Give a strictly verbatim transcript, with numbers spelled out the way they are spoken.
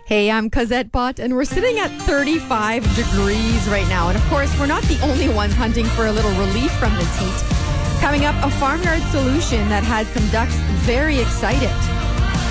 Hey, I'm Cosette Bott, and we're sitting at thirty-five degrees right now. And of course, we're not the only ones hunting for a little relief from this heat. Coming up, a farmyard solution that had some ducks very excited.